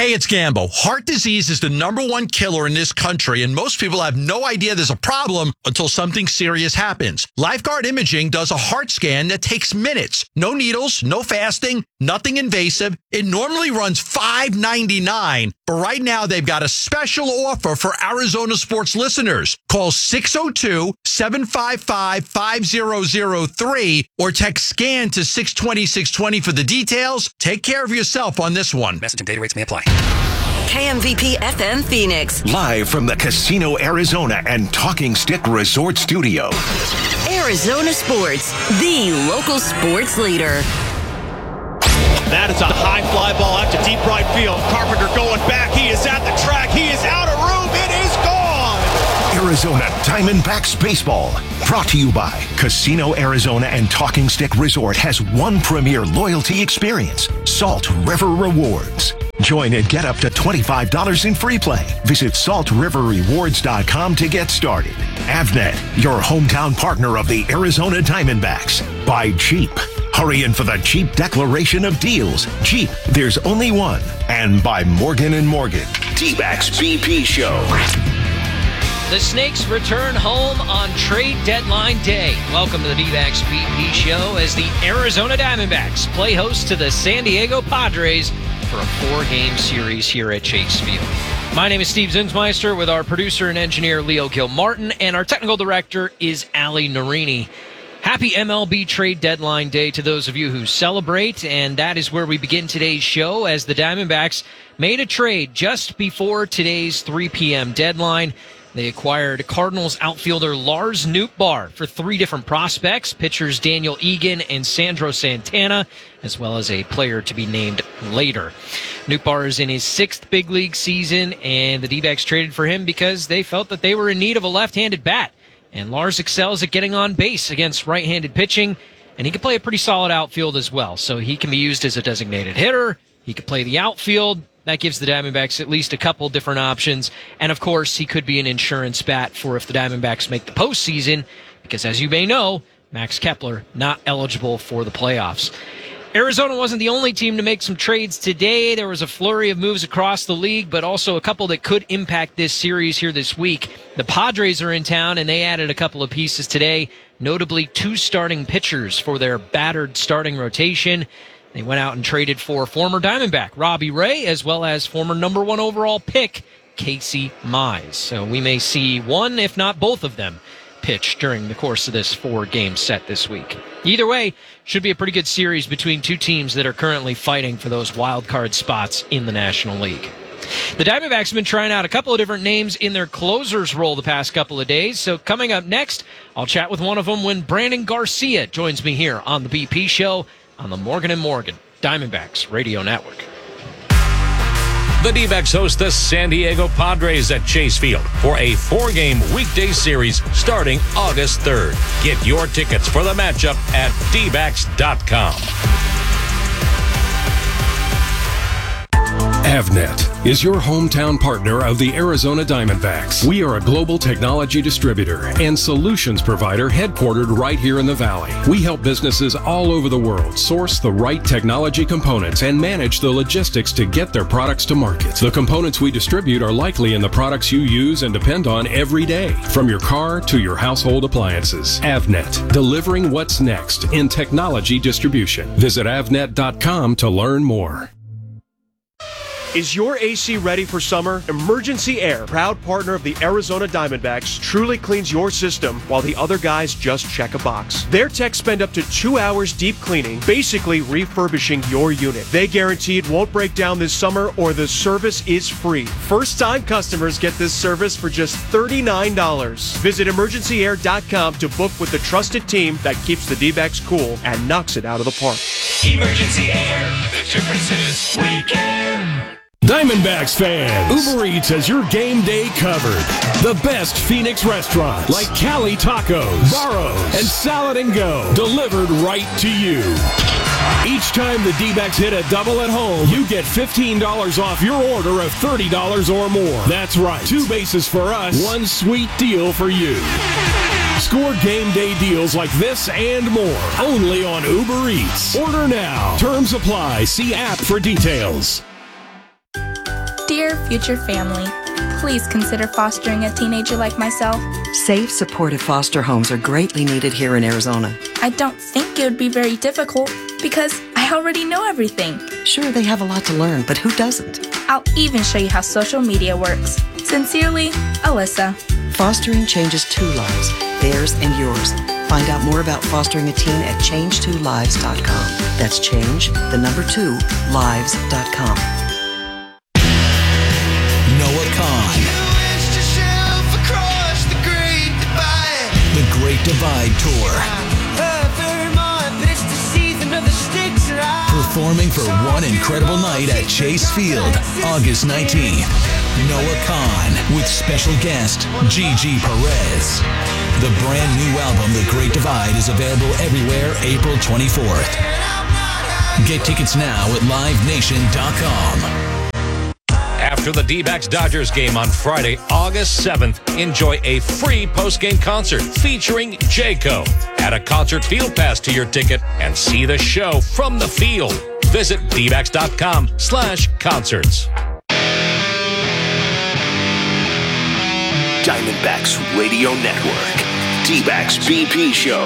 Hey, it's Gambo. Heart disease is the #1 killer in this country, and most people have no idea there's a problem until something serious happens. Lifeguard Imaging does a heart scan that takes minutes. No needles, no fasting, nothing invasive. It normally runs $5.99, but right now they've got a special offer for Arizona sports listeners. Call 602-755-5003 or text SCAN to 620-620 for the details. Take care of yourself on this one. Message and data rates may apply. KMVP FM Phoenix. Live from the Casino Arizona and Talking Stick Resort Studio. Arizona Sports, the local sports leader. That is a high fly ball out to deep right field. Carpenter going back. He is at the track. He is out of room. It is gone. Arizona Diamondbacks Baseball. Brought to you by Casino Arizona and Talking Stick Resort has one premier loyalty experience, Salt River Rewards. Join and get up to $25 in free play. Visit saltriverrewards.com to get started. Avnet, your hometown partner of the Arizona Diamondbacks. By Jeep. Hurry in for the Jeep Declaration of Deals. Jeep, there's only one. And by Morgan & Morgan. D-Backs BP Show. The Snakes return home on trade deadline day. Welcome to the D-Backs BP Show as the Arizona Diamondbacks play host to the San Diego Padres for a 4-game series here at Chase Field. My name is Steve Zinsmeister with our producer and engineer Leo Gilmartin, and our technical director is Ali Narini. Happy MLB trade deadline day to those of you who celebrate, and that is where we begin today's show as the Diamondbacks made a trade just before today's 3 p.m. deadline. They acquired Cardinals outfielder Lars Nootbaar for 3 different prospects, pitchers Daniel Egan and Sandro Santana, as well as a player to be named later. Nootbaar is in his 6th big league season, and the D-backs traded for him because they felt that they were in need of a left-handed bat. And Lars excels at getting on base against right-handed pitching, and he can play a pretty solid outfield as well. So he can be used as a designated hitter. He could play the outfield. That gives the Diamondbacks at least a couple different options. And, of course, he could be an insurance bat for if the Diamondbacks make the postseason, because, as you may know, Max Kepler not eligible for the playoffs. Arizona wasn't the only team to make some trades today. There was a flurry of moves across the league, but also a couple that could impact this series here this week. The Padres are in town, and they added a couple of pieces today, notably 2 starting pitchers for their battered starting rotation. They went out and traded for former Diamondback Robbie Ray, as well as former #1 overall pick Casey Mize. So we may see one, if not both of them, pitch during the course of this 4-game set this week. Either way, should be a pretty good series between 2 teams that are currently fighting for those wild card spots in the National League. The Diamondbacks have been trying out a couple of different names in their closer's role the past couple of days. So coming up next, I'll chat with one of them when Brandon Garcia joins me here on the BP Show on the Morgan & Morgan Diamondbacks Radio Network. The D-backs host the San Diego Padres at Chase Field for a 4-game weekday series starting August 3rd. Get your tickets for the matchup at dbacks.com. Avnet is your hometown partner of the Arizona Diamondbacks. We are a global technology distributor and solutions provider headquartered right here in the Valley. We help businesses all over the world source the right technology components and manage the logistics to get their products to market. The components we distribute are likely in the products you use and depend on every day, from your car to your household appliances. Avnet, delivering what's next in technology distribution. Visit avnet.com to learn more. Is your AC ready for summer? Emergency Air, proud partner of the Arizona Diamondbacks, truly cleans your system while the other guys just check a box. Their techs spend up to 2 hours deep cleaning, basically refurbishing your unit. They guarantee it won't break down this summer or the service is free. First-time customers get this service for just $39. Visit emergencyair.com to book with the trusted team that keeps the D-backs cool and knocks it out of the park. Emergency Air. The difference is we care. Diamondbacks fans, Uber Eats has your game day covered. The best Phoenix restaurants like Cali Tacos, Barro's, and Salad and Go delivered right to you. Each time the D-backs hit a double at home, you get $15 off your order of $30 or more. That's right, 2 bases for us, 1 sweet deal for you. Score game day deals like this and more only on Uber Eats. Order now. Terms apply. See app for details. Dear future family, please consider fostering a teenager like myself. Safe, supportive foster homes are greatly needed here in Arizona. I don't think it would be very difficult because I already know everything. Sure, they have a lot to learn, but who doesn't? I'll even show you how social media works. Sincerely, Alyssa. Fostering changes 2 lives, theirs and yours. Find out more about fostering a teen at change2lives.com. That's change, the number 2, lives.com. Noah Kahn. The Great Divide Tour. Performing for one incredible night at Chase Field, August 19th. Noah Kahn with special guest Gigi Perez. The brand new album, The Great Divide, is available everywhere April 24th. Get tickets now at livenation.com. After the D-backs Dodgers game on Friday, August 7th, enjoy a free post-game concert featuring Jayco. Add a concert field pass to your ticket and see the show from the field. Visit dbacks.com/concerts. Diamondbacks Radio Network. D-backs BP Show.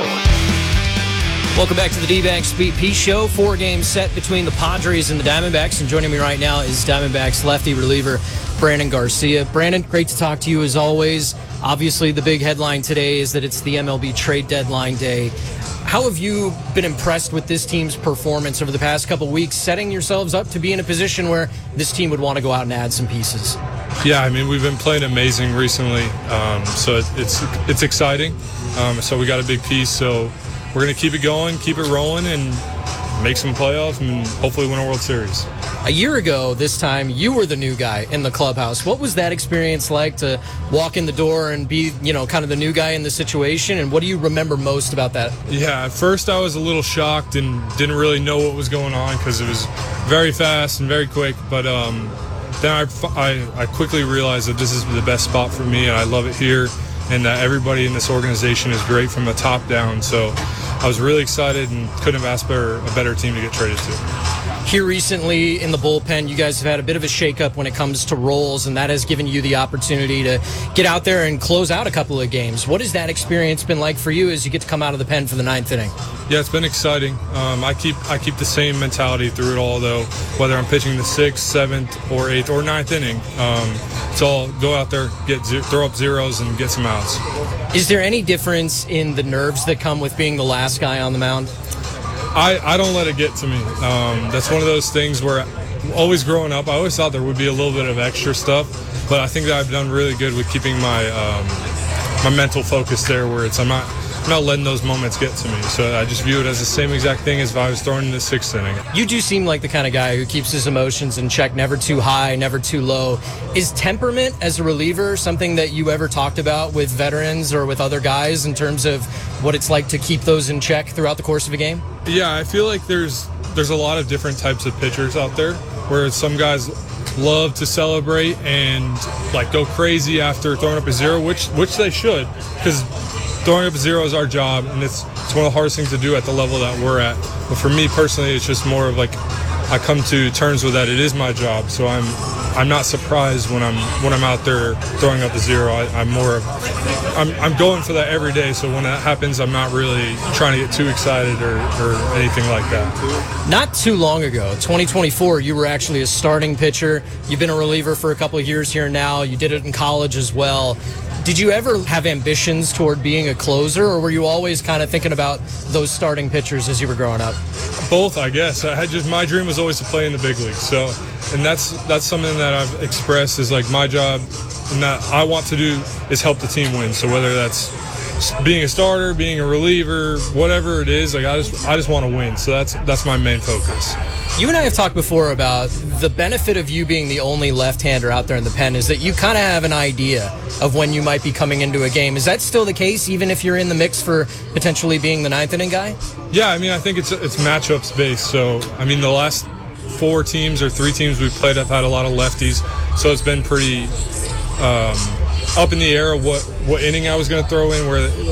Welcome back to the D-backs BP Show. 4-game set between the Padres and the Diamondbacks. And joining me right now is Diamondbacks lefty reliever Brandon Garcia. Brandon, great to talk to you as always. Obviously, the big headline today is that it's the MLB trade deadline day. How have you been impressed with this team's performance over the past couple weeks, setting yourselves up to be in a position where this team would want to go out and add some pieces? Yeah, I mean, we've been playing amazing recently, so it's exciting. So we got a big piece, so we're going to keep it going, keep it rolling, and make some playoffs and hopefully win a World Series. A year ago, this time, you were the new guy in the clubhouse. What was that experience like to walk in the door and be, kind of the new guy in the situation? And what do you remember most about that? Yeah, at first I was a little shocked and didn't really know what was going on because it was very fast and very quick. But then I quickly realized that this is the best spot for me, and I love it here, and that everybody in this organization is great from the top down. So I was really excited and couldn't have asked for a better team to get traded to. Here recently in the bullpen, you guys have had a bit of a shakeup when it comes to roles, and that has given you the opportunity to get out there and close out a couple of games. What has that experience been like for you as you get to come out of the pen for the 9th inning? Yeah, it's been exciting. I keep the same mentality through it all, though, whether I'm pitching the 6th, 7th, or 8th, or 9th inning. It's all go out there, throw up zeros, and get some outs. Is there any difference in the nerves that come with being the last guy on the mound? I don't let it get to me. That's one of those things where always growing up, I always thought there would be a little bit of extra stuff, but I think that I've done really good with keeping my my mental focus there where I'm not letting those moments get to me. So I just view it as the same exact thing as if I was throwing in the 6th inning. You do seem like the kind of guy who keeps his emotions in check, never too high, never too low. Is temperament as a reliever something that you ever talked about with veterans or with other guys in terms of what it's like to keep those in check throughout the course of a game? Yeah, I feel like there's a lot of different types of pitchers out there where some guys love to celebrate and like go crazy after throwing up a zero, which they should, because throwing up a zero is our job, and it's one of the hardest things to do at the level that we're at. But for me personally, it's just more of like I come to terms with that. It is my job, so I'm not surprised when I'm out there throwing up a zero. I'm going for that every day. So when that happens, I'm not really trying to get too excited or anything like that. Not too long ago, 2024, you were actually a starting pitcher. You've been a reliever for a couple of years here now. You did it in college as well. Did you ever have ambitions toward being a closer, or were you always kind of thinking about those starting pitchers as you were growing up? Both, I guess. My dream was always to play in the big leagues. So, and that's something that I've expressed is like my job and that I want to do is help the team win. So whether that's being a starter, being a reliever, whatever it is, like I just want to win. So that's my main focus. You and I have talked before about the benefit of you being the only left-hander out there in the pen is that you kind of have an idea of when you might be coming into a game. Is that still the case, even if you're in the mix for potentially being the 9th inning guy? Yeah, I mean, I think it's matchups based. So, I mean, the last 4 teams or 3 teams we've played have had a lot of lefties. So it's been pretty up in the air of what inning I was going to throw in, where like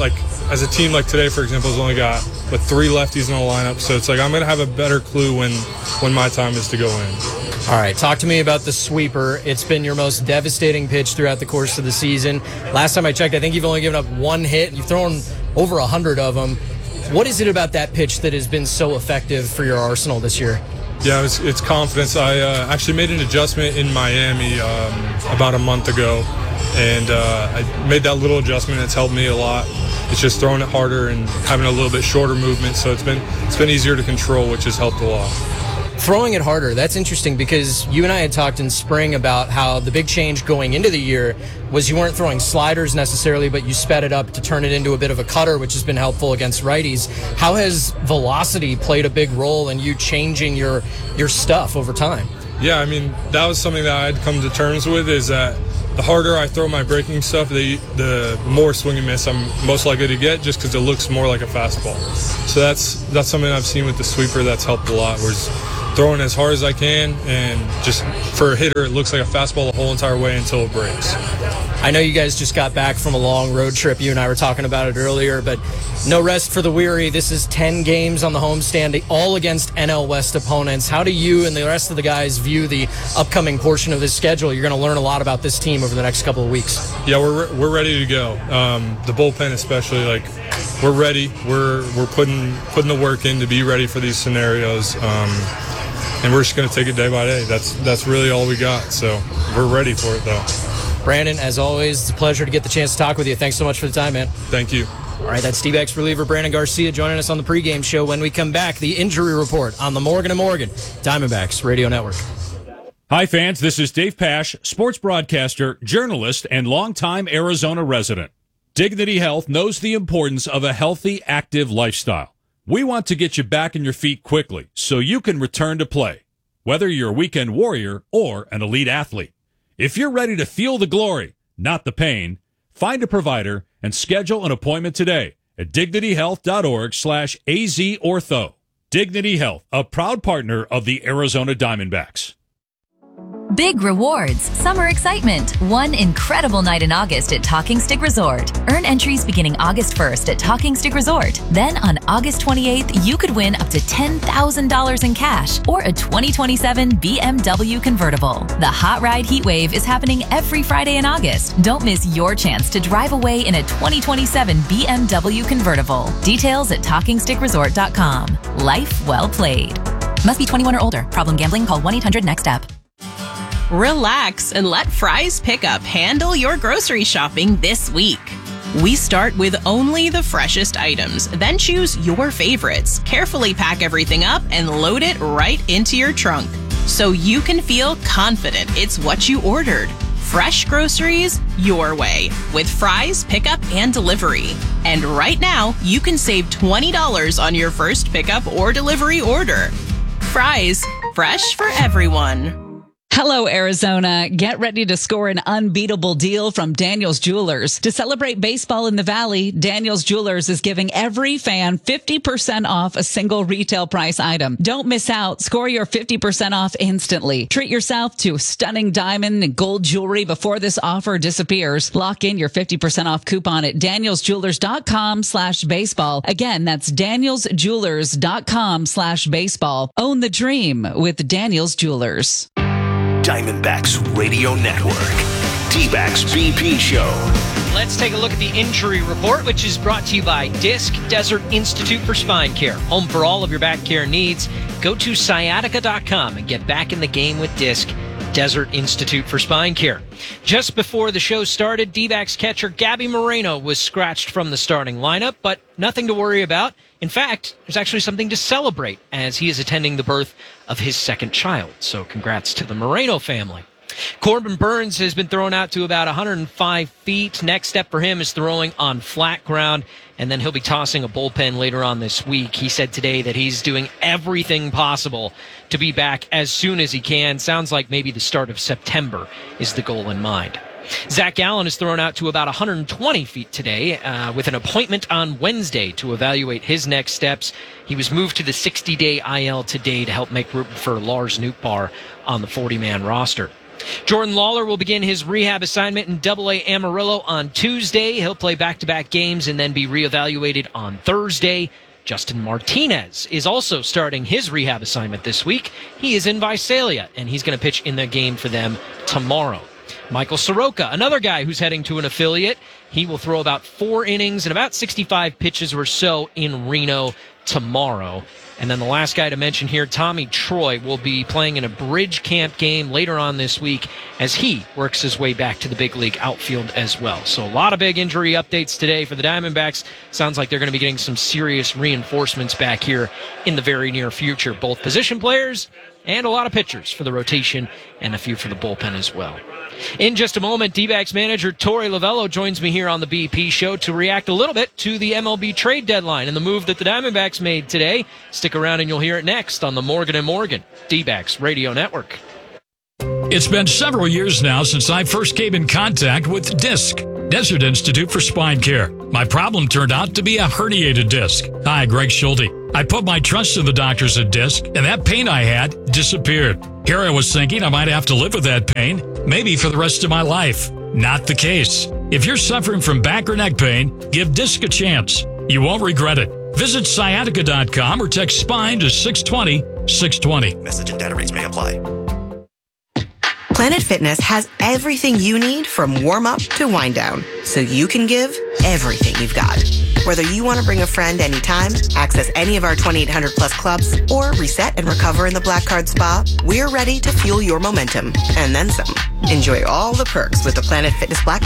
as a team like today, for example, has only got like 3 lefties in the lineup, so it's like I'm going to have a better clue when my time is to go in. All right, talk to me about the sweeper. It's been your most devastating pitch throughout the course of the season. Last time I checked, I think you've only given up 1 hit. You've thrown over 100 of them. What is it about that pitch that has been so effective for your arsenal this year? Yeah, it's confidence. I actually made an adjustment in Miami about a month ago, and I made that little adjustment. It's helped me a lot. It's just throwing it harder and having a little bit shorter movement, so it's been easier to control, which has helped a lot. Throwing it harder, that's interesting because you and I had talked in spring about how the big change going into the year was you weren't throwing sliders necessarily, but you sped it up to turn it into a bit of a cutter, which has been helpful against righties. How has velocity played a big role in you changing your stuff over time? Yeah, I mean, that was something that I'd come to terms with, is that the harder I throw my breaking stuff, the more swing and miss I'm most likely to get, just because it looks more like a fastball. So that's something I've seen with the sweeper that's helped a lot, whereas throwing as hard as I can, and just for a hitter, it looks like a fastball the whole entire way until it breaks. I know you guys just got back from a long road trip. You and I were talking about it earlier, but no rest for the weary. This is 10 games on the homestand, all against NL West opponents. How do you and the rest of the guys view the upcoming portion of this schedule? You're going to learn a lot about this team over the next couple of weeks. Yeah, we're ready to go. The bullpen especially, like, we're ready. We're putting the work in to be ready for these scenarios. And we're just going to take it day by day. That's really all we got. So we're ready for it, though. Brandon, as always, it's a pleasure to get the chance to talk with you. Thanks so much for the time, man. Thank you. All right, that's D-backs reliever Brandon Garcia joining us on the pregame show. When we come back, the injury report on the Morgan & Morgan Diamondbacks Radio Network. Hi, fans. This is Dave Pasch, sports broadcaster, journalist, and longtime Arizona resident. Dignity Health knows the importance of a healthy, active lifestyle. We want to get you back on your feet quickly so you can return to play, whether you're a weekend warrior or an elite athlete. If you're ready to feel the glory, not the pain, find a provider and schedule an appointment today at dignityhealth.org/AZortho. Dignity Health, a proud partner of the Arizona Diamondbacks. Big rewards, summer excitement, one incredible night in August at Talking Stick Resort. Earn entries beginning August 1st at Talking Stick Resort. Then on August 28th, you could win up to $10,000 in cash or a 2027 BMW convertible. The Hot Ride Heat Wave is happening every Friday in August. Don't miss your chance to drive away in a 2027 BMW convertible. Details at TalkingStickResort.com. Life well played. Must be 21 or older. Problem gambling? Call 1-800-NEXT-STEP. Relax and let Fry's Pickup handle your grocery shopping this week. We start with only the freshest items, then choose your favorites, carefully pack everything up, and load it right into your trunk so you can feel confident it's what you ordered. Fresh groceries your way with Fry's Pickup and Delivery. And right now, you can save $20 on your first pickup or delivery order. Fry's, fresh for everyone. Hello, Arizona. Get ready to score an unbeatable deal from Daniel's Jewelers. To celebrate baseball in the Valley, Daniel's Jewelers is giving every fan 50% off a single retail price item. Don't miss out. Score your 50% off instantly. Treat yourself to stunning diamond and gold jewelry before this offer disappears. Lock in your 50% off coupon at danielsjewelers.com/baseball. Again, that's danielsjewelers.com/baseball. Own the dream with Daniel's Jewelers. Diamondbacks Radio Network. D-backs BP Show. Let's take a look at the injury report, which is brought to you by Disc Desert Institute for Spine Care. Home for all of your back care needs. Go to sciatica.com and get back in the game with Disc Desert Institute for Spine Care. Just before the show started, D-backs catcher Gabby Moreno was scratched from the starting lineup, but nothing to worry about. In fact, there's actually something to celebrate as he is attending the birth of his second child. So congrats to the Moreno family. Corbin Burns has been thrown out to about 105 feet. Next step for him is throwing on flat ground, and then he'll be tossing a bullpen later on this week. He said today that he's doing everything possible to be back as soon as he can. Sounds like maybe the start of September is the goal in mind. Zach Allen is thrown out to about 120 feet today with an appointment on Wednesday to evaluate his next steps. He was moved to the 60-day IL today to help make room for Lars Nootbaar on the 40-man roster. Jordan Lawler will begin his rehab assignment in AA Amarillo on Tuesday. He'll play back-to-back games and then be reevaluated on Thursday. Justin Martinez is also starting his rehab assignment this week. He is in Visalia, and he's going to pitch in the game for them tomorrow. Michael Soroka, another guy who's heading to an affiliate. He will throw about 4 innings and about 65 pitches or so in Reno tomorrow. And then the last guy to mention here, Tommy Troy, will be playing in a bridge camp game later on this week as he works his way back to the big league outfield as well. So a lot of big injury updates today for the Diamondbacks. Sounds like they're going to be getting some serious reinforcements back here in the very near future. Both position players and a lot of pitchers for the rotation and a few for the bullpen as well. In just a moment, D-backs manager Torey Lovullo joins me here on the BP show to react a little bit to the MLB trade deadline and the move that the Diamondbacks made today. Stick around and you'll hear it next on the Morgan & Morgan D-backs Radio Network. It's been several years now since I first came in contact with DISC, Desert Institute for Spine Care. My problem turned out to be a herniated disc. Hi, Greg Schulte. I put my trust in the doctors at DISC, and that pain I had disappeared. Here I was thinking I might have to live with that pain, maybe for the rest of my life. Not the case. If you're suffering from back or neck pain, give DISC a chance. You won't regret it. Visit sciatica.com or text SPINE to 620-620. Message and data rates may apply. Planet Fitness has everything you need from warm-up to wind-down, so you can give everything you've got. Whether you want to bring a friend anytime, access any of our 2,800-plus clubs, or reset and recover in the Black Card Spa, we're ready to fuel your momentum, and then some. Enjoy all the perks with the Planet Fitness Black